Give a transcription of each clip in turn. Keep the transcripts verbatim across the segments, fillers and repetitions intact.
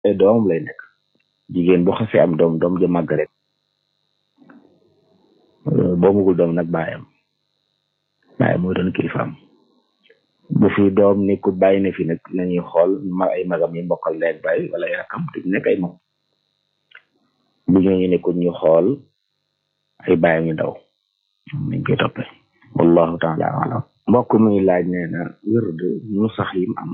ay doom lay nekk. jigéen bu xasee am doom doom ja màgg rek boo mugul doom nag baayam baayam mooy doon kilifaam. bu fi doom nekkul bàyyi na fi nag nañuy xool ma ay magam yi mbokkal leeg bàyyi wala ay rakam te nekk ay mag bu ñooñu nekkul ñu xool ay bàyyam yu ndaw nañ koy toppee. wallahu taala alam. mbokk mi laaj nee na wird ñu sax yim am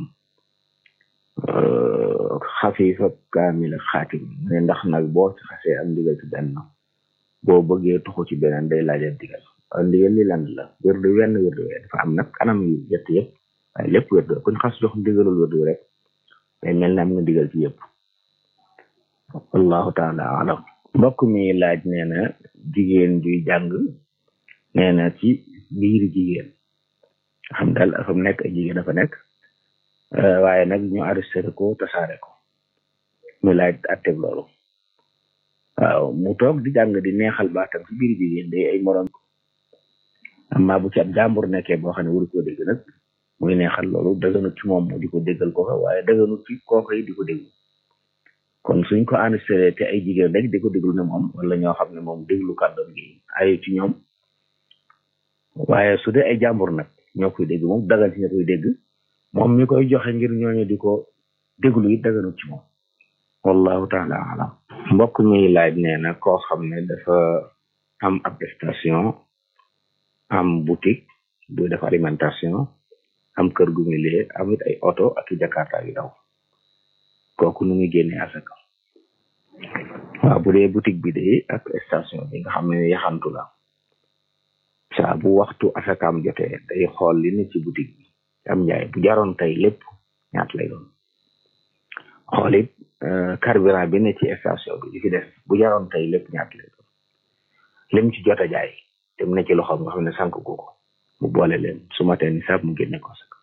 xafiifa kaamil ak xaatim ne ndax nag boo ci xasee am ndigal ci benn boo bëggee tuxu ci beneen day laajal ndigal. ndigal li lan la wird wenn wird dafa am nag anam yu yett yëpp waaye lépp wird kuñ xas jox ndigalul wird rek day mel ne am nga ndigal ci yëpp. wallahu taala alam. mbokk mi laaj nee na jigéen juy jàng nee na ci biir jigéen xam daal dafa nekk ay jigéen dafa nekk waaye nag ñu arrêté ko tasaare ko mu laaj atteb loolu. waaw mu toog di jàng di neexal baatam ci biir jigéen day ay morom amma bu ci ab jàmbur nekkee boo xam ne waru ko dégg nag muy neexal loolu dëgganut ci moom mu di ko déggal kooka waaye dëgganut ci kooka yi di ko déglu. kon suñ ko enregistré te ay jigéen rek di ko déglu ne moom wala ñoo xam ne moom déglu kàddoom gi ay ci ñoom waaye su dee ay jàmbur nag ñoo koy dégg moom dagal ci ñoo koy dégg moom mi koy joxe ngir ñooñu di ko déglu it daganut ci moom. wallahu taala alam. mbokk mi laaj nee na koo xam ne dafa am ab station am boutique buy def alimentation am kër gu muy lee am it ay oto ak i jakarta yu daw kooku nu muy génnee asaka. waaw bu dee boutique bi de ak station bi nga xam ne yaxantu la saa bu waxtu asakaam jotee day xool li ne ci boutique bi am njaay bu jaroon tey lépp ñaat lay doon xool it carburant bi ne ci station bi li fi def bu jaroon tey lépp ñaat lay doon lim ci jot a jaay te mu ne ci loxoom nga xam ne sànq ko mu boole leen su matee ni saab mu génne ko asaka.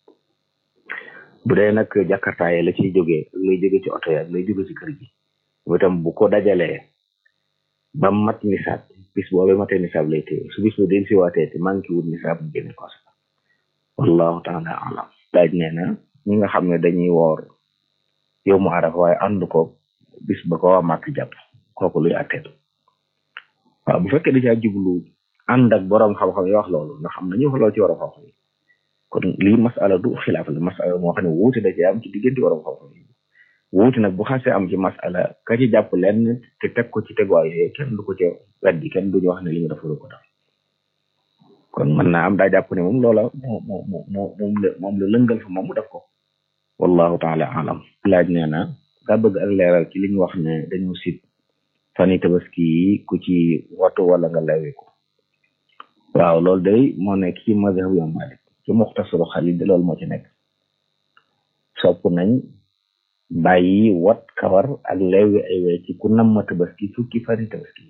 bu dee nag jakarta yi la ciy jógee lay jóge ci oto ya lay jóge ci kër gi bu itam bu ko dajalee ba mat nisaab bis boobee matee nisaab lay téye su bis bu del si waatee te manqué wut nisaab mu génne ko asaka. wallahu taala alam. laaj nee na ñi nga xam ne dañuy woor yow mu arafa waaye ànd ko bis ba ko waa màkk jàpp kooku luy àtteetu. waaw bu fekkee da caa jublu ànd ak borom xam-xam yi wax loolu nga xam ne ñu wax loolu ci borom xam-xam yi kon lii masala du xilaaf la masala moo xam ne wuute da ci am ci diggante borom xam-xam yi wuute nag bu xasee am ci masala ka ci jàpp lenn te teg ko ci teguwaay yooyu kenn du ko ca weddi kenn duñu wax ne li nga def lu ko def kon mën naa am daa jàpp ne moom loola moo moo moo moo moom la moom la lëngal fa moom mu def ko. wallahu taala alam. laaj nee na daa bëgg ak leeral ci li ñu wax ne dañu sit fani tabaski yi ku ci watu wala nga lewi ko. waaw loolu day moo nekk ci mazhab Imam Malik ci Muxtasaru Xalil de loolu moo ci nekk sopp nañ bàyyi wat kawar ak lewi ay wey ci ku nam ma tabaski fukki fani tabaski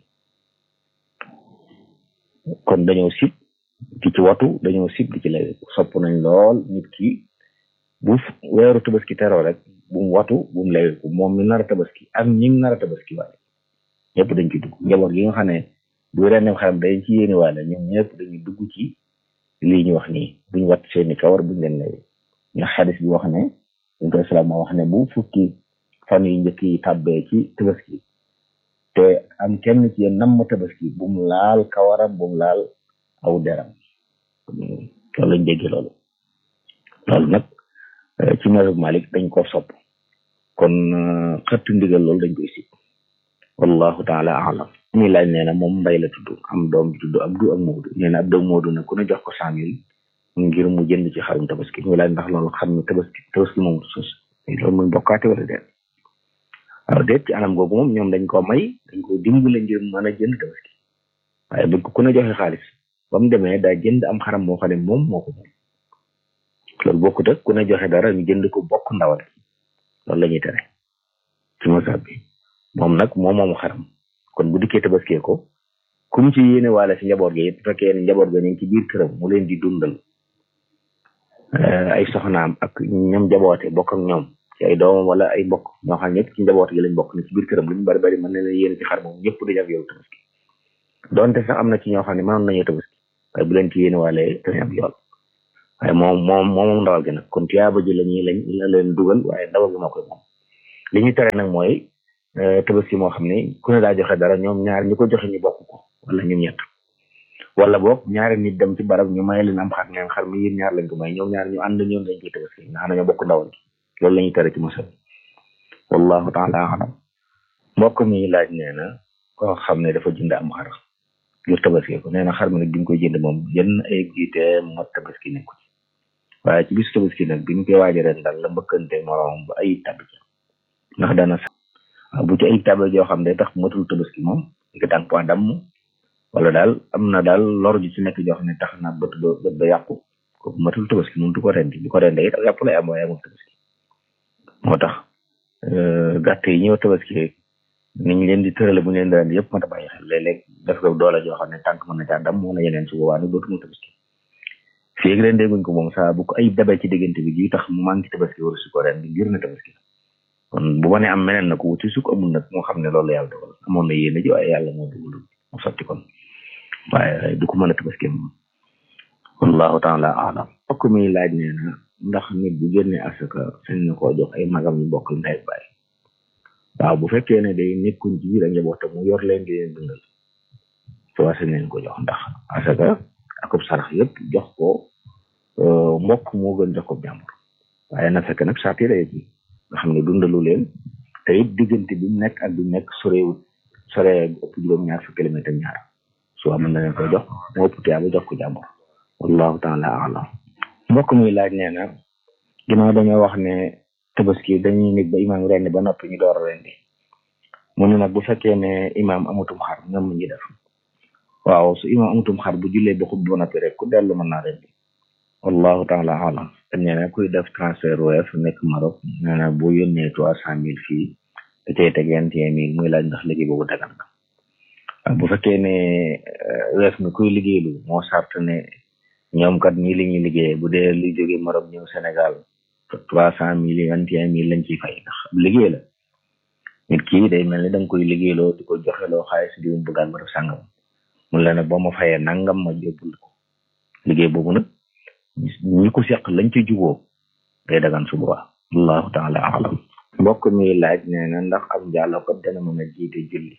kon dañoo sib di ci watu dañoo sib di ci lewi sopp nañ lool nit ki bu weeru tabaski teroo rek bu mu watu bu mu lewi ko moom mi nar a tabaski ak ñi nar a tabaski waaye ñëpp dañ ci dugg njaboot gi nga xam ne bu rennem xaram dañ ci yéeni waale ñoom ñëpp dañuy dugg ci lii ñu wax nii buñ wat seeni kawar buñ leen lewi ñu xadis bi wax ne dañ koy salaam moo wax ne bu fukki fan yi njëkk yi tàbbee ci tabaski te am kenn ci yéen nam ma tabaski bu mu laal kawaram bu mu laal aw deram loolu lañ dégg loolu loolu nag ci mazhab Malik dañ ko sopp kon xëtt ndigal loolu dañ koy sib wallahu taala alam. mi laaj nee na moom mbay la tudd am doom bi tudd Abdu ak Moodu nee na Abdu Moodu ne ku ne jox ko cent mille ngir mu jënd ci xarum tabaski mi laaj ndax loolu xam ne tabaski tabaski moom sus loolu muy bokkaate wala déet. waaw déet ci anam googu moom ñoom dañ ko may dañ ko dimbale ngir mën a jënd tabaski waaye bu ko ku ne joxe xaalis ba mu demee daa jënd am xaram moo xam ne moom moo ko moom loolu bokkut ak ku ne joxe dara ñu jënd ko bokk ndawal loolu la ñuy tere ci masab bi moom nag moom moomu xaram kon bu dikkee tabaskee ko ku mu ci yéene waale si njaboot gi it bu fekkee ne njaboot ga ñu ngi ci biir këram mu leen di dundal ay soxnaam ak ñoom njaboote bokk ak ñoom ci ay doomam wala ay bokk ñoo xam ñëpp ci njaboot gi lañ bokk ne ci biir këram lu ñu bari bari mën na leen yéene ci xar moom ñëpp di ak yow tabaski donte sax am na ci ñoo xam ne mënoon nañu tabaski waaye bu leen ci yéene waale dañu am yool waaye moom moom moom ndawal gi nag kon tiyaaba ji la ñuy lañ la leen dugal waaye ndawal gi moo koy moom li ñu tere nag mooy tabaski moo xam ne ku ne daa joxe dara ñoom ñaar ñu ko joxe ñu bokk ko wala ñun ñett wala boog ñaari nit dem ci barab ñu may leen am xar ngeen xar mi yéen ñaar lañ ko may ñoom ñaar ñu ànd ñoom dañ koy tabaski nga xam ne ñoo bokk ndawal loolu la ñuy tere ci mosal wallahu taala alam mbokk mi laaj nee na koo xam ne dafa jënd am xar ngir tabaski ko nee na xar mi nag bi ñu koy jënd moom jënd ay jiite mot tabaski nekku ci waaye ci bisu tabaski nag bi ñu koy waaja ren daal la mbëkkante moroom ba ay tabi ndax dana sax bu ci ay tabi joo xam ne tax matul tabaski moom nga tànk point damm wala daal am na daal lor ji ci nekk joo xam ne tax na bët ba bët ba yàqu kooku matul tabaski moom du ko rendi du ko rendee it yàpp lay am waaye amul tabaski moo tax gàtt yi ñëw tabaski ni ñu leen di tërale bu ñu leen di rendi yëpp mat a bàyyi xel léeg-léeg def ko doole joo xam ne tànk mën na caa dam wala yeneen su boobaa nag dootu mu tabaski fii ak rendee guñ ko moom saa bu ko ay dabee ci diggante bi ji tax mu manqué tabaski wala su ko rendi ngir na tabaski kon bu ma ne am meneen na ko wuti su ko amul nag moo xam ne loolu yàlla dogal amoon na yéene ji waaye yàlla moo dugal mu sotti kon waaye du ko mën a tabaski moom wallahu taala alam fokk mi laaj nee na ndax nit bu génne asaka sañ na koo jox ay magam yu bokk ndey ak baay waaw bu fekkee ne day nekkuñ ci biir ak njabootam mu yor leen di leen dundal soo sañ nañ ko jox ndax asaka akub sarax yëpp jox ko mbokk moo gën jox ko jàmbur waaye na fekk nag saati rek yi nga xam ne dundalu leen te it diggante bi mu nekk ak bi mu nekk sorewut sore ëpp juróom ñaar fukki kilomètre ñaar soo mën na leen koy jox moo ëpp tiyaa ba jox ko jàmbur wallahu taala alam mbokk muy laaj nee na ginnaaw dañoo wax ne tabaski dañuy nit ba imaam rendi ba noppi ñu door a rendi mu ne nag bu fekkee ne imaam amutum xar ñoom mu ngi def waaw su imaam amutum xar bu jullee ba xut ba noppi rek ku dellu mën naa rendi wallahu taala alam te nee na kuy def transfert weef nekk Maroc nee na bu yónnee trois cent mille fii da cay teg vingt et un mille muy laaj ndax liggéey boobu dagan na bu fekkee ne weef mi kuy liggéeylu moo sart ne ñoom kat ñii li ñuy liggéey bu dee li jóge Maroc ñëw Sénégal trois cent mille vingt et un mille lañ ciy fay ndax liggéey la nit kii day mel ni da nga koy liggéeyloo di ko joxeloo xaalis di mu bëggaan ba def sàngam mun la ne boo ma fayee nangam ma yóbbul ko liggéey boobu nag ñi ko seq lañ ci juboo day dagan su boobaa allahu taala alam mbokk mi laaj nee na ndax am njaaloo ko dana mën a jiite julli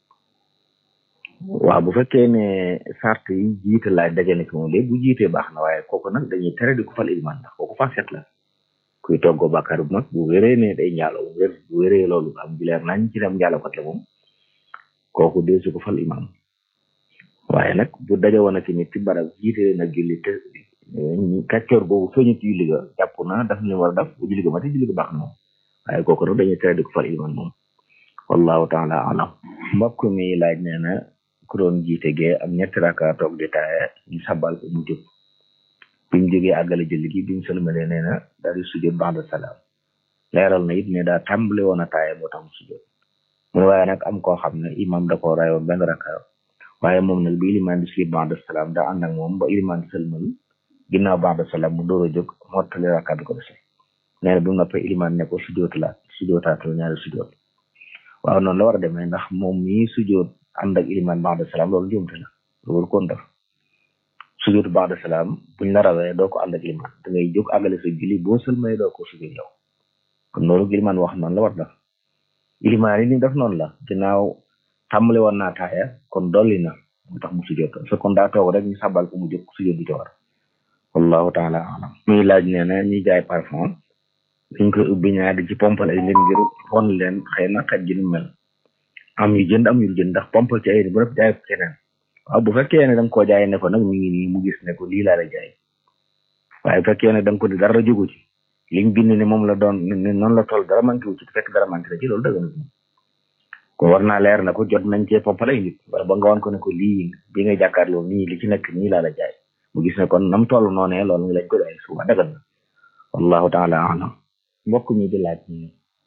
waaw bu fekkee ne sart yi jiite laaj daje na ci moom de bu jiitee baax na waaye kooku nag dañuy tere di ko fal iliman ndax kooku faset la kuy toggoo bàkkaar bu mag bu wéree ne day njaaloo bu wér bu wéree loolu am bileer nañ ci dem njaalookat la moom kooku dee su ko fal imam waaye nag bu daje woon ak nit ci barab jiite nag julli te kàccoor boobu feeñu ci julli ga jàpp na daf ñu war a def bu julli ga mati julli ga baax na moom waaye kooku nag dañuy tere di ko fal iliman moom wallahu taala alam mbokk mi laaj nee na ku doon jiite gee am ñetti raka toog di taaye ñu sabal ko mu jóg bi mu jógee àggale julli gi bi mu sëlmalee nee na daal di sujjóot ba'da salaam leeral na it ne daa tàmbale woon a taaye moo tax mu sujjóot mu waaye nag am koo xam ne imam da koo rayoon benn raka waaye moom nag bi ilimaan di sujjóot ba'da salaam daa ànd ak moom ba ilimaan di sëlmal ginnaaw ba'da salaam mu door a jóg mottali raka bi ko dese nee na bi mu noppee ilimaan ne ko sujjóotalaat sujjóotaatul ñaari sujjóot waaw noonu la war a demee ndax moom mii sujjóot ànd ak iliman ba'da salaam loolu jumte la loolu kon def sujjóot ba'da salaam buñ la rawee doo ko ànd ak iliman da ngay jóg àggale sa julli boo sëlmay doo ko sujjóot yow kon loolu iliman wax noonu la war def iliman yi ni def noonu la ginnaaw tàmbale woon naa taaya kon dolli na moo tax mu sujjóot su kon daa toog rek ñu sabal ko mu jóg sujjóot du ci war wallahu taala alam muy laaj nee na ñuy jaay parfum dañ koy ubbi ñaar di ci pompal ay nit ngir won leen xëy na xaj ji nu mel am yu jënd am yu jënd ndax pompal ci ay bu rëbb jaay ko keneen waaw bu fekkee ne da nga koo jaay ne ko nag mi ngi nii mu gis ne ko lii laa la jaay waaye bu fekkee ne da nga ko di dara jógu ci liñ bind ne moom la doon ne noonu la toll dara manqué wu ci fekk dara manqué na ci loolu dëgg na ko war naa leer na ko jot nañ cee pompal ay nit wala ba nga woon ko ne ko lii bi nga jàkkaarloo nii li ci nekk nii laa la jaay mu gis ne kon nam toll noonee loolu ngi lañ ko jaay suba dëgg na wallahu taala alam mbokk mi di laaj ni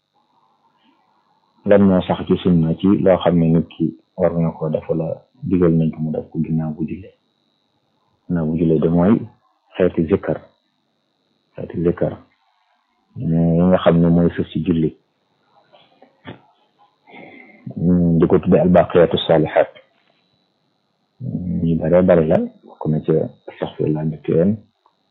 lan moo sax ci sunna ci loo xam ne nit ki war na ko def wala digal nañ ko mu def ko ginnaaw bu jullee ginnaaw bu jullee de mooy xeeti zikkar xeeti zikkar yi nga xam ne mooy sëf ci julli di ko tudde albaqiyatu salihat ñu bare bare la bokk na ci astaghfirullah ñetti yoon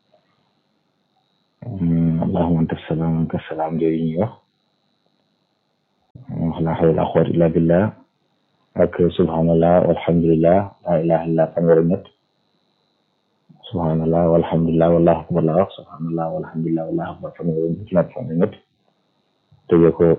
allahumma anta salaam anka salaam jooyu ñuy wax la hawla wala quwwata illa billah ak subhanallah walhamdulillah la ilaha illa fanweeri ñett subhanallah walhamdulillah wallahu akbar la wax subhanallah walhamdulillah wallahu akbar fanweeri ñett fanweeri ñett tëjee ko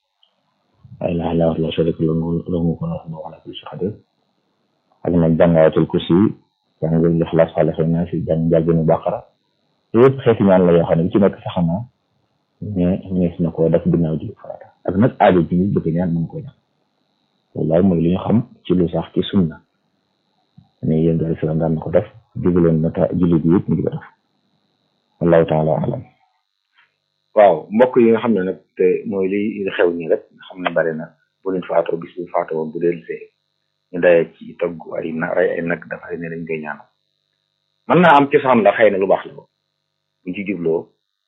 la ilaha illa la sharika lahu lahu wa ala kulli shay'in qadir ak nag jàngaatul kursi jàngal Ixlaas Faalaxi Naas si jàng njàlbéenu Baqara yëpp xeeti ñaan la yoo xam ne bi ci nekk sax na mais ñees na ko def ginnaaw ji farata ak nag aajo ji nit bëgg ñaan mën ko ñaan wallaay mooy li ñu xam ci lu sax ci sunna ne yéen daal salaam daan na ko def digaloon na ta jullit yi yëpp ñu di ko def wallahu taala alam. waaw mbokk yi nga xam ne nag te mooy li xew nii rek nga xam ne bari na bu leen faatoo bis bu faatoo woon bu dellusee ñu dayee ci togg ay na ay ay nag dafa ne dañ koy ñaanal mën naa am cosaan la xëy na lu baax la buñ ci jubloo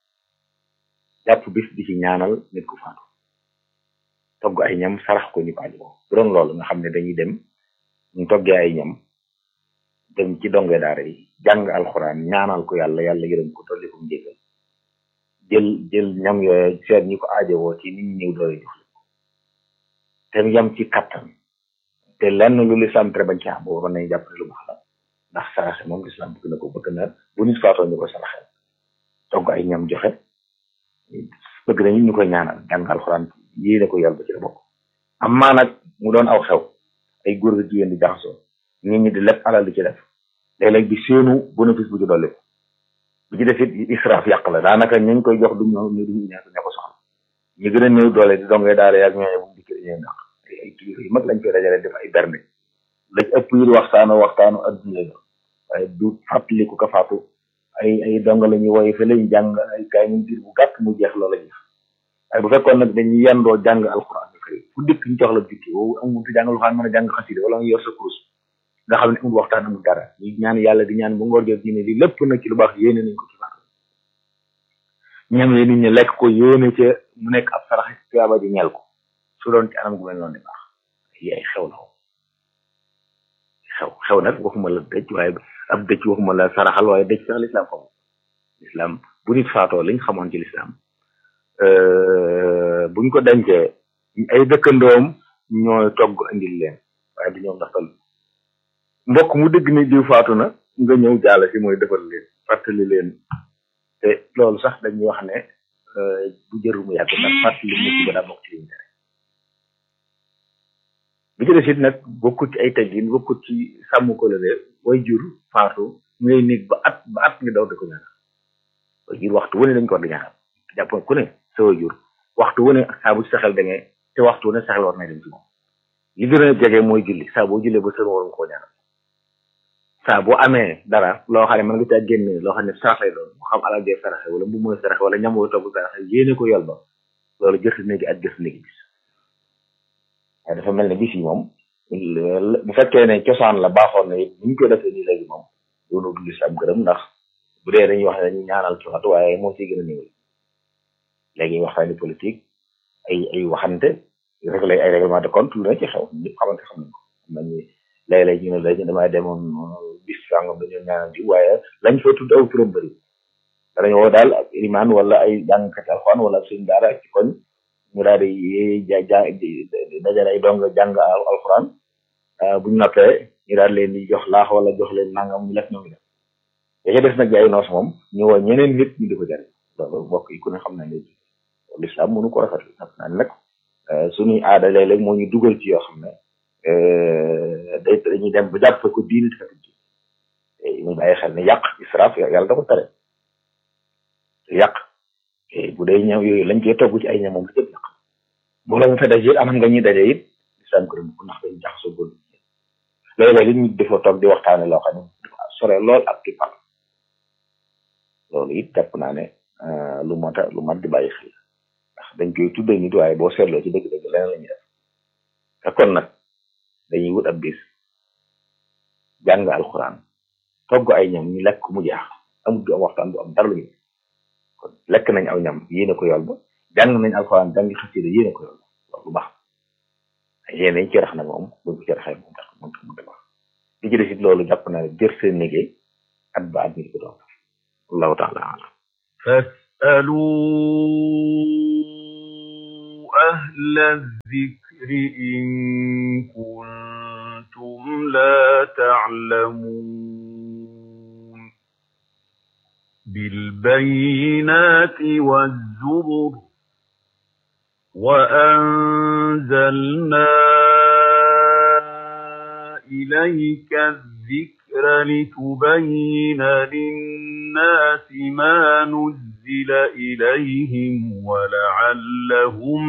jàpp bis di ci ñaanal nit ku faatu togg ay ñam sarax ko ñu ko aju bu doon loolu nga xam ne dañuy dem ñu toggee ay ñam dem ci donge daara yi jàng alxuraan ñaanal ko yàlla yàlla yërëm ko dolli ko njéggal jël jël ñam yooyu seet ñi ko aajowoo ci nit ñi ñëw doole jox te yam ci kattan te lenn lu lislaam tere bañ ci am boobu mën nañ jàpp ne lu baax la ndax saraxe moom lislaam bëgg na ko bëgg na bu nit faatoo ñu ko saraxe togg ay ñam joxe bëgg nañu ñu koy ñaanal jàng alxuraan yéene ko yàlla ba ci la bokk am maa nag mu doon aw xew ay góor gi jigéen di jaxasoo nit ñi di lépp alal di ci def léeg-léeg di séenu bénéfice bu ci dolli ko bu ci def it israaf yàq la daanaka ñu koy jox du ñëw ñu duñu ña ko soxla ñu gën a néew doole di dongee daara yaag ñooñu bu dikkee dañuy naq ay kilifa yu mag lañ koy dajale def ay bernde la ci ëpp yi waxtaanu waxtaanu adduna la waaye du fàttaliku ka faatu ay ay dong la ñuy woy fa lañ jàng ay kaay ñu diir bu gàtt mu jeex loolu la ñuy waaye bu fekkoon nag dañuy yendoo jàng alxuraan kay fu dikk ñu jox la jukki woowu amul fi jàng alxuraan mën a jàng xasida wala nga yor sa kurus nga xam ne amul waxtaan amul dara ñu ñaan yàlla di ñaan ba ngoor jot diine li lépp nag ci lu baax yéene nañ ko ci baax ñam yi nit ñi lekk ko yéene ca mu nekk ab sarax tuyaaba ji ñeel ko su doon ci anam gu mel noonu di baax yi ay xew la xew xew nag waxuma la dëj waaye ab dëj waxuma la saraxal waaye dëj sax lislaam xamu lislaam bu nit faatoo liñ xamoon ci lislaam buñ ko dencee ay dëkkandoom ñooy togg indil leen waaye du ñoom ndax tal mbokk mu dëgg ni diw faatu na nga ñëw jàll si mooy defal leen fàttali leen te loolu sax dañuy wax ne bu jëru mu yàgg ndax fàttali nit ki daa bokk ci liñ tere bi ci des it nag bokkut ci ay teggin bokkut ci sàmm ko la de way jur faatu ngay nekk ba at ba at nga daw di ko ñaanal way jur waxtu wu ne dañ ko war di ñaanal jàpp ku ne sa way jur waxtu wu ne saa bu ci saxel da ngay te waxtu wu ne saxel war na dem ci moom li gën a jege mooy julli saa boo jullee ba sën war nga koo ñaanal saa boo amee dara loo xam ne mën nga caa génne loo xam ne sarax lay doon mu xam alal jee saraxe wala bu mooy saraxe wala ñam woo togg saraxe yéene ko yol ba loolu jërt néegi ak jërt néegi bis waaye dafa mel ne bis yi moom bu fekkee ne cosaan la baaxoon na it ñu ko defee nii léegi moom doonu du lislaam gërëm ndax bu dee dañuy wax ne dañuy ñaanal ci waxtu waaye moo ciy gën a néew léegi waxtaani politique ay ay waxante réglé ay règlement de compte lu ne ci xew ñëpp xamante xam nañ ko am nañu léeg-léeg ñu ne léegi damay demoon bis sàngam dañoo ñaanal ji waaye lañ fa tudd aw turam bëri danañ woo daal ak imaan wala ay jàngkat alxuraan wala suñ daara ci koñ ñu daal di ja ja dajale ay dong jàng alxuraan buñ noppee ñu daal leen di jox laax wala jox leen nangam ñu lekk ñoom ñu def ya des nag ay noos moom ñu woo ñeneen nit ñu di ko jariñ loolu mbokk yi ku ne xam na ne lislaam mënu ko rafetlu xam naa nag suñuy aada léeg-léeg moo ñu dugal ci yoo xam ne day dañuy dem ba jàpp ko diine te fekk ci ñu bàyyi xel ne yàq israaf yàlla da ko tere yàq bu dee ñëw yooyu lañ koy togg ci ay ñam moom la jëpp yàq boo la mu fa daje anam nga ñuy daje it lislaam ko ko ndax dañu jaxasoo góor léeg-léeg li nit dafa toog di waxtaane loo xam ne dafa sore lool ak ki pal loolu it jàpp naa ne lu mat a lu mat di bàyyi xel ndax dañ koy tuddee nit waaye boo seetloo ci dëgg-dëgg leneen la ñuy def te kon nag dañuy wut ab bis jàng alxuraan togg ay ñam ñu lekk mu jeex amul du am waxtaan du am dara lu ñu kon lekk nañ aw ñam yéene ko yool ba jàng nañ alxuraan jàng xasida yéene ko yool ba loolu lu baax yéene ñu ci rax nag moom buñ ko ci raxee moom tax moom tax mu baax li ci des it loolu jàpp naa ne jër seen liggéey at ba at ñu ko doon allahu taala alam fasalu أهل الذكر إن كنتم لا تعلمون بالبينات والزبر وأنزلنا إليك الذكر لتبين للناس ما نزل إليهم ولعلهم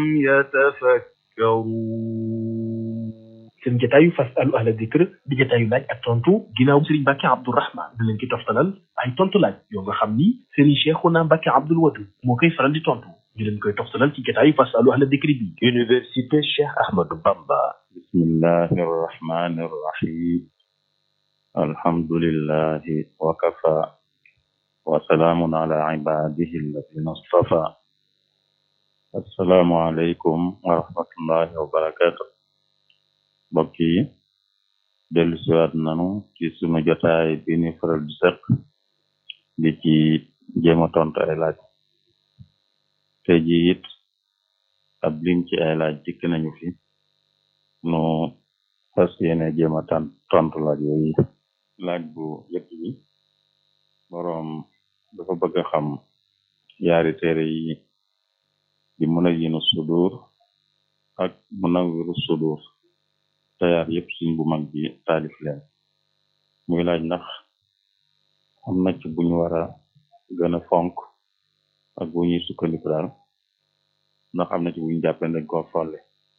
يتفكرون. seen jotaayu fasalu ahla dikr di jotaayu laaj ak tontu ginnaaw Serigne Mbacke Abdourahmane di leen ci toftalal ay tontu laaj yoo nga xam ni Serigne Cheikhouna Mbacke Abdoul Wadud moo koy faral di tontu ñu leen koy toftalal ci jotaayu fasalu ahla dikr bi. Université Cheikh Ahmadou Bamba. bismillahi rahmani rahim. alhamdulillahi wa kafa wa salaamun ala ibadihi alladhina istafa. assalaamu alaykum wa rahmatullahi wa barakatuh. mbokk yi dellu siwaat nanu ci sunu jotaay bi ni faral di seq di ci jéem a tontu ay laaj te ji it ab lim ci ay laaj dikk nañu fi nu fas yéene jéem a tan tontu laaj yooyu. laaj bu jëkk bi boroom dafa bëgg a xam yaari téere yi di Munawwirus Sudur ak Munawwirus Sudur te yaar yëpp suñ bu mag bi taalif leen muy laaj ndax am na ci buñu war a gën a fonk ak bu ñuy sukkandiku daal ndax am na ci buñu jàppee dañ ko folli.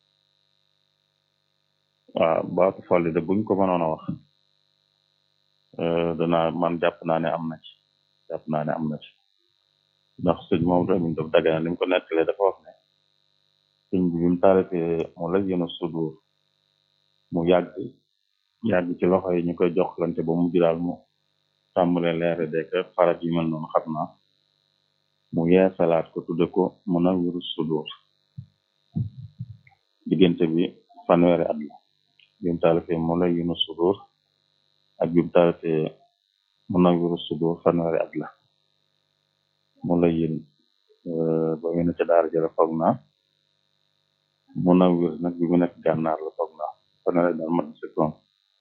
waaw baatu folli de buñ ko mënoon a wax dana man jàpp naa ne am na ci jàpp naa ne am na ci ndax sëñ moom tamit daf dagana li mu ko nettalee dafa wax ne sëñ bi bi mu taalifee Munawwirus Sudur mu yàgg yàgg ci loxo yi ñu koy joxlante ba mujj daal mu tàmbale leere dek farat yi mel noonu xam naa mu yeesalaat ko tudde ko Munawwirus Sudur diggante bi fanweeri at la bi mu taalifee Munawwirus Sudur ak bi mu taalifee Munawwirus Sudur fanweeri at la mu la yén ba mu ne ca daara jëla foog naa Munawwir nag bi mu nekk gànnaar la foog naa fanweeri daal mat si kon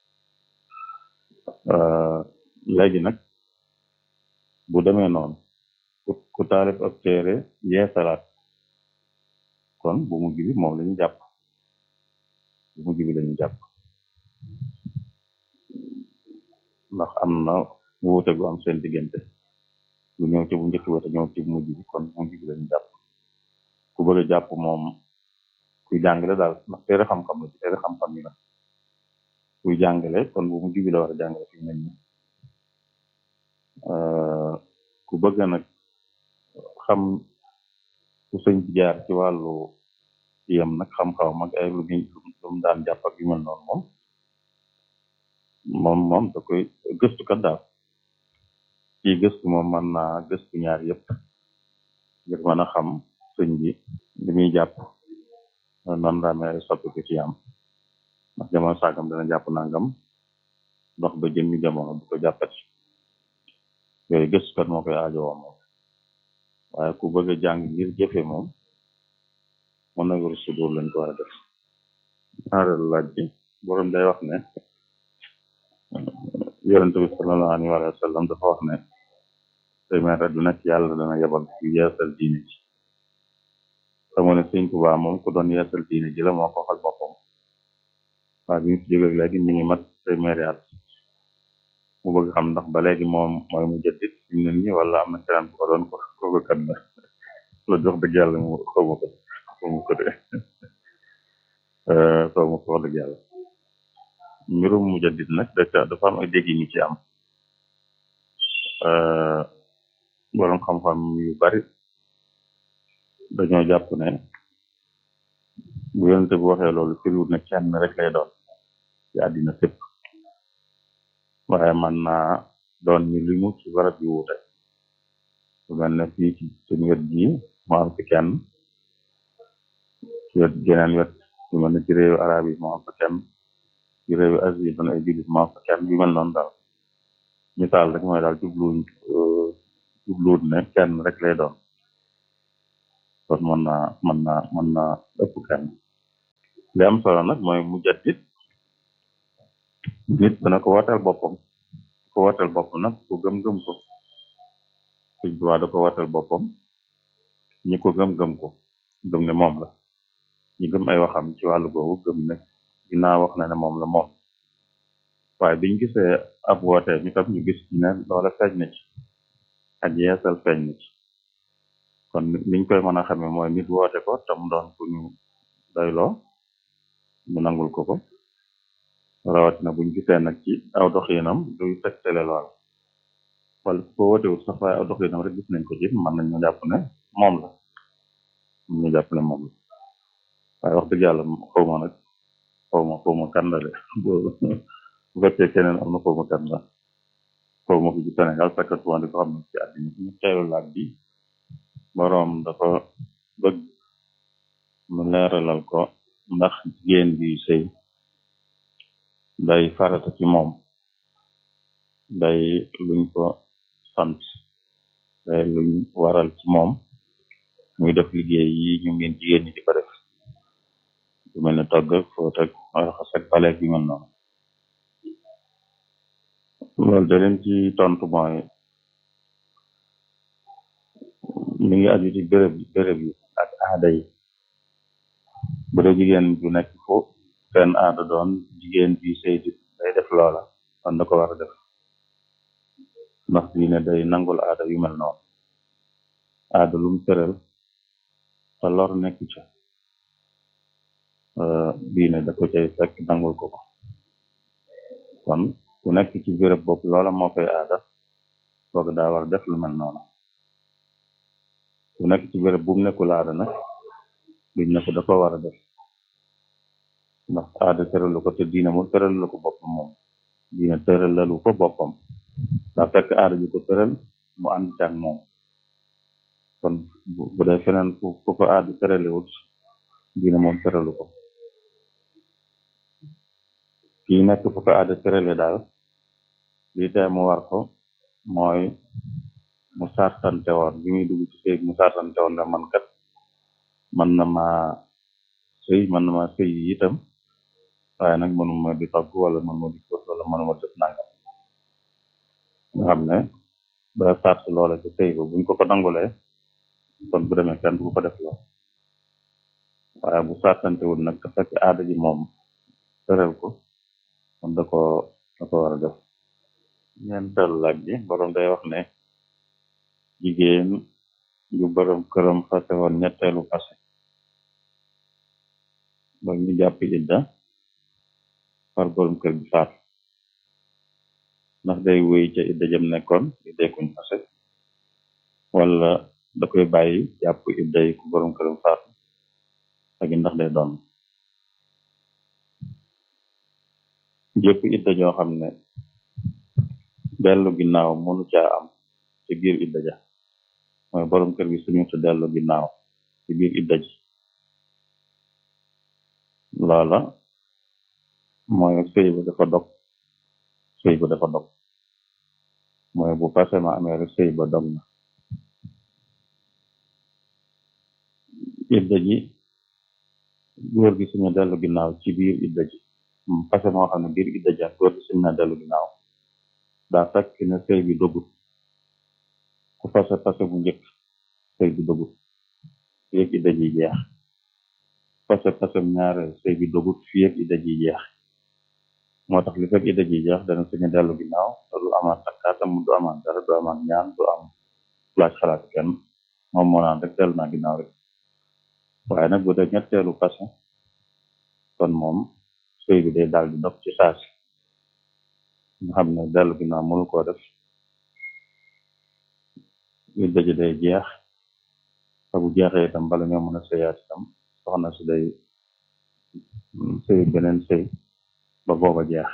léegi nag bu demee noonu ku taalif ab téere yeesalaat kon bu mujj bi moom lañu jàpp bu mujj bi lañu jàpp ndax am na wuute gu am seen diggante lu ñëw ci bu njëkk ba te ñëw ci bu mujj bi kon mujj bi lañu jàpp ku bëgg a jàpp moom kuy jàngale daal ndax téere xam-xam la ci téere xam-xam yi la kuy jàngale kon bu mujj bi la war a jàngale fi mel ni ku bëgg nag xam ku sëñ bi jaar ci wàllu yem nag xam-xaw mag ay lu lu mu daan jàpp ak yu mel noonu moom moom moom da koy gëstukat daal ci gëstu moom mën naa gëstu ñaar yëpp ngir mën a xam sëñ bi li muy jàpp noonu daa mel ay soppiku ci am ndax jamono sàggam dana jàpp nangam ndox ba jëmmi jamono du ko jàppati yooyu gëstukat moo koy aajowoo moom waaye ku bëgg a jàng ngir jëfe moom Munawwirus Sudur lañ ko war a def. ñaareelu laaj bi borom day wax ne yonent bi sallallahu alayhi wa sallam dafa wax ne téeméer du nekk yàlla dana yebal ku yeesal diine ji xamu ne Sëñ Tuubaa moom ku doon yeesal diine ji la moo ko waxal boppam waaye bi ñu fi jógee léegi ñu ngi mat téeméeri at mu bëgg xam ndax ba léegi moom mooy mu jëddit ñu ne nii wala am na keneen bu ko doon ko kooku kat la la jox dëgg yàlla mu xaw ma ko xaw ma ko de xaw ma ko wax dëgg yàlla mbirum mu jëddit nag dafa am ay dégg yi ñu ci am borom xam-xam yu bari dañoo jàpp ne bu yonent bi waxee loolu firiwut ne kenn rek lay doon ci àddina sépp waaye man naa doon ñu limu ci barab yu wuute lu mel ne fii ci suñu wet gi mu am fi kenn ci wet geneen wet lu mel ne ci réewu arab yi mu am fa kenn ci réewu Asie yi doon ay jullit mu am fa kenn yu mel noonu daal misaal rek mooy daal jubluwuñ jubluwut ne kenn rek lay doon kon mën naa mën naa mën naa ëpp kenn li am solo nag mooy mu jaddit nit dana ko wooteel boppam ko wooteel boppam nag ku gëm-gëm ko Sëñ Tuubaa da ko wooteel boppam ñi ko gëm-gëm ko gëm ne moom la ñi gëm ay waxam ci wàllu googu gëm ne dinaa wax na ne moom la moom waaye biñ gisee ab wootee ñu tam ñu gis ne loola feeñ na ci ak yeesal feeñ na ci kon niñ koy mën a xamee mooy nit woote ko tam doon ku ñu doyloo ñu nangul ko ko rawatina buñ gisee nag ci aw doxinam luy tegtale lool wala ko wootewut sax waaye aw doxinam rek gis nañ ko ci mën nañ ñu jàpp ne moom la mën ñu jàpp ne moom la waaye wax dëgg yàlla xaw ma nag xaw ma xaw ma kan la de bu fekkee keneen am na xaw ma kan la xaw ma ko ci Sénégal sakkatuwaan di ko xam ne ci àddina ñu teelu laaj bi boroom dafa bëgg mu leeralal ko ndax jigéen bi sëy day farata ci moom day luñ ko sant day luñ waral ci moom muy def liggéey yi ñu ngeen jigéen ñi di ko def lu mel ne togg ak fóot ak raxas ak baleeg yu mel noonu loolu da leen ci tontu mooy mi ngi aju ci béréb béréb yi ak aada yi bu dee jigéen bu nekk fu seen aada doon jigéen bi sëy di day def loola kon da ko war a def ndax diine day nangul aada yu mel noonu aada lu mu tëral te lor nekk ca diine da ko cay fekk nangul ko ko kon ku nekk ci béréb boobu loola moo koy aada kooku daa war a def lu mel noonu ku nekk ci béréb bu mu nekkul aada nag duñ ne ko da ko war a def ndax aada tëralu ko te diine mu tëralu ko boppam moom diine tëralalu ko boppam daa fekk aada ji ko tëral mu ànd ci ak moom kon bu dee feneen fu fu ko aada tëralewut diine moom tëralu ko kii nekk fu ko aada tërale daal lii tee mu war ko mooy mu sartante woon bi muy dugg ci sëy mu sartante woon ne man kat man na ma sëy man na ma sëy yi itam waaye nag mënuma di togg wala mënuma di fóot wala mënuma def nangam nga xam ne ba sart loola ci sëy ba buñ ko ko nangulee kon bu demee kenn du ko def lool waaye bu sartante wul nag te fekk aada ji moom tëral ko kon da ko da ko war a def ñeenteelu laaj bi borom day wax ne jigéen yu borom këram fase woon ñetteelu fase ba ñu jàpp idda far borom kër bi faatu ndax day wéy ca idda jëm nekkoon idday kuñ fase wala da koy bàyyi jàpp idda yi ku borom këram faatu ak ndax day doon jëpp idda joo xam ne dellu ginnaaw mënu caa am ci biir idda ja mooy borom kër gi suñu te dellu ginnaaw ci biir idda ji loola mooy sëy ba dafa dog sëy ba dafa dog mooy bu passé ma amee rek sëy ba dog na idda ji góor gi suñu dellu ginnaaw ci biir idda ji passé moo xam ne biir idda ji góor gi suñu na dellu ginnaaw daa fekk ne sëy bi dogut ku passé passé bu njëkk sëy bi dogut fii ak idda ji jeex passé passé ñaareel sëy bi dogut fii ak idda ji jeex moo tax li fekk idda ji jeex dana suñu dellu ginnaaw te du amaat takkaatam du amaat dara du amaat ñaan du am laaj xalaat kenn moom moo naan rek dellu naa ginnaaw rek waaye nag bu dee ñetteelu passé kon moom sëy bi day daal di dog ci saasi nga xam ne dellu ginnaaw mënu koo def idda ji day jeex te bu jeexee itam bala ñoo mën a sëyaat itam soxna si day sëy beneen sëy ba booba jeex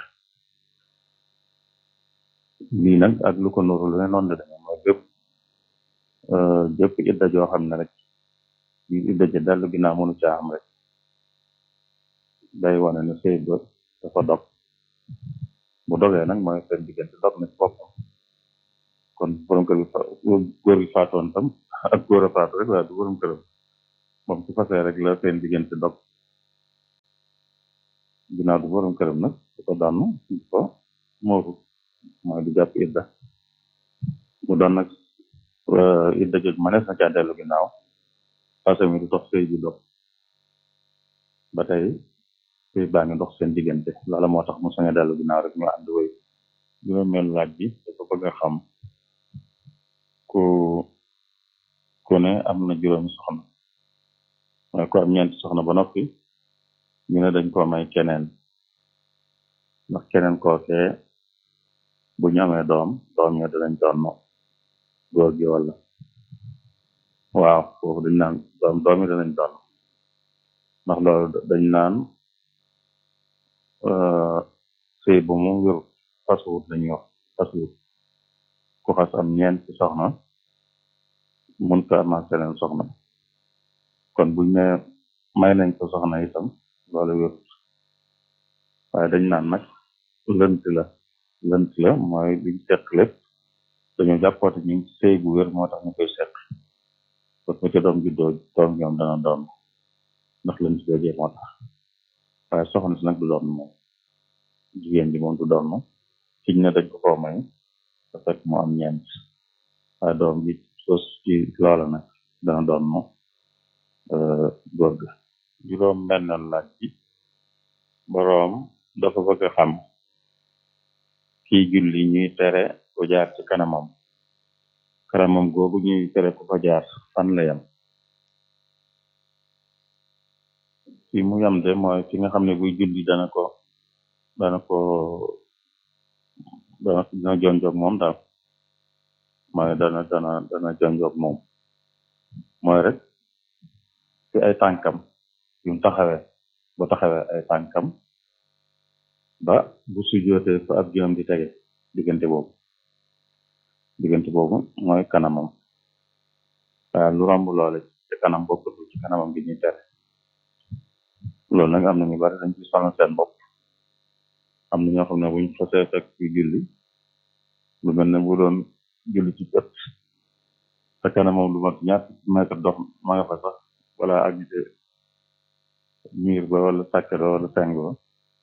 lii nag ak lu ko nuru lu ne noonu la demee mooy bépp jëpp idda joo xam ne rek bii idda ji dellu ginnaaw mënu caa am rek day wane ne sëy ba dafa dog bu dogee nag mooy seen diggante dog na ci boppam kon borom kër gi fa góor gi faatoon tam ak góor a faatu rek waaye du borom këram moom su fasee rek la seen diggante dog ginnaaw du borom këram nag su ko donn du ko mooru mooy du jàpp idda mu doon nag idda joj manees na caa dellu ginnaaw fase mi du dox sëy bi dog ba tey sëy baa ngi dox seen diggante loola moo tax mu sañ a dellu ginnaaw rek ñu ànd wéy juróomeelu laaj bi dafa bëgg a xam ku ku ne am na juróomi soxna mooy ko am ñeenti soxna ba noppi ñu ne dañ koo may keneen ndax keneen kookee bu ñu amee doom doom ñoo danañ doon góor gi walla waaw foofu dañ naan doom doom yi danañ doon ndax loolu dañ naan sëy bu mu wéru fasuwut lañuy wax fasuwut ku xas am ñeenti soxna mun ko amaat seneen soxna kon buñ ne may nañ ko soxna itam loolu wérut waaye dañ naan nag lënt la lënt la mooy liñ seq lépp dañoo jàppoote ñu ngi sëy bu wér moo tax ñu koy seq kon bu ca doom juddoo doom ñoom dana doon ndax lënt joojee moo tax waaye soxna si nag du doon moom jigéen ji moom du doon fiñ ne dañ ko koo may da fekk mu am ñeent waaye doom ji sos ci loola nag dana doon mo góor ga juróom benn laaj bi boroom dafa bëgg a xam kii julli ñuy tere ku jaar ci kanamam kanamam googu ñuy tere ku fa jaar fan la yam fi mu yam de mooy fi nga xam ne buy julli dana ko dana ko dana dana jonjoog moom daal mooy dana dana dana jonjoog moom mooy rek ci ay tànkam yu mu taxawee bu taxawee ay tànkam ba bu sujjootee fa ab jëm di tege diggante boobu diggante boobu mooy kanamam waaye lu romb loole ci kanam bokkatu ci kanamam gi ñuy tere loolu nag am na ñu bari dañ ci sonal seen bopp am na ñoo xam ne buñ xasee fekk ci julli lu mel ne bu doon julli ci bët te kanamam lu mat ñaar mètre dox ma nga fa sax wala agite miir ba wala sàkket ba wala seng ba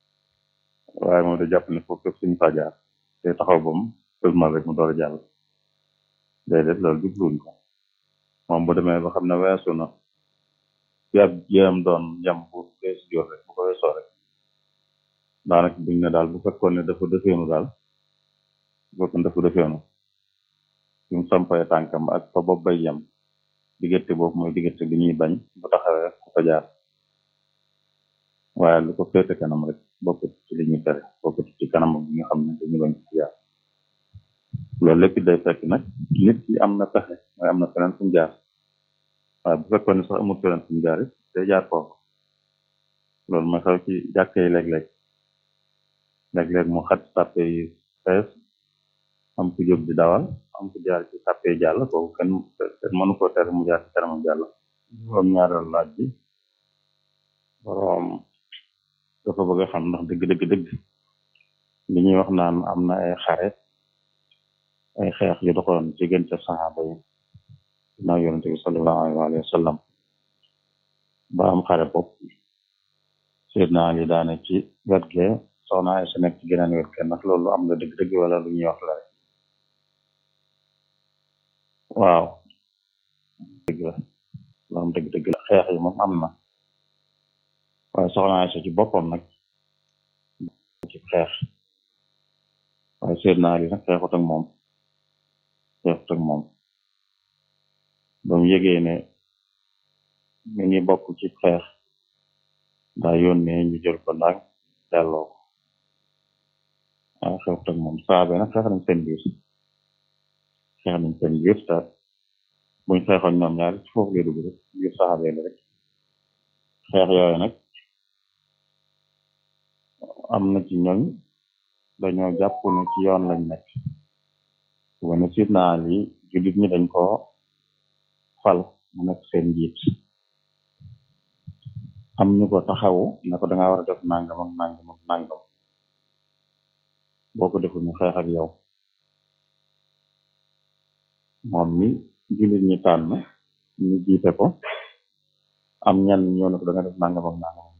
waaye moom da jàpp ne foofu képp suñu fa jaar te taxaw bam seulement rek mu door a jàll déedéet loolu jubluwuñ ko moom bu demee ba xam ne weesu na ci ab jéem doon jam bu weesu joor rek bu ko weesoo rek daanaka buñ ne daal bu fekkoon ne dafa defeenu daal bu fekkoon dafa defeenu fi mu sampee tànkam ak fa bopp bay yem diggante boobu mooy diggante bi ñuy bañ bu taxawee ku fa jaar waaye lu ko féete kanam rek bokkut ci li ñuy tere bokkut ci kanam bi nga xam ne dañu bañ ko jaar loolu lépp day fekk nag nit ki am na pexe mooy am na feneen fu mu jaar waaye bu fekkoon ne sax amul feneen fu mu jaar it day jaar foofu loolu mooy xew ci jàkka yi léeg-léeg léeg-léeg mu xat sàppe yi fees am ku jóg di dawal am ku jaar ci sàppe yi jàll kooku kenn kenn mënu ko tere mu jaar ci kanamam jàll juróom ñaareel laaj bi boroom dafa bëgg a xam ndax dëgg dëgg dëgg li ñuy wax naan am na ay xare ay xeex yu doxoon ci diggante saxaaba yi ginnaaw yonente bi sallallahu alayhi wa sallam ba am xare bopp Seydina Ali daane ci wet gee soxna ay sa nekk ci geneen wet ke ndax loolu am na dëgg dëgg wala lu ñuy wax la rek waaw dëgg la lu am dëgg dëgg la xeex yi moom am na waaye soxna ay sa ci boppam nag ci xeex waaye Seydina Ali nag xeexut ak moom xeexut ak moom ba mu yëgee ne mi ngi bokk ci xeex daa yónnee ñu jël ko ndànk delloo ko waaye xeexut ak moom saabe nag xeex nañ seen biir xeex nañ seen biir te buñ xeexoon ñoom ñaari ci foofu lay dugg rek biir saabe la rek xeex yooyu nag am na ci ñooñ dañoo jàpp ne ci yoon lañ nekk wane Seydina Ali jullit ñi dañ ko fal mu nekk seen njiit am ñu ko taxawu ne ko danga war a def nangam ak nangam ak nangam boo ko deful ñu xeex ak yow moom mi jullit ñi tànn ñu jiite ko am ñenn ñëw na ko da nga def nangam ak nangam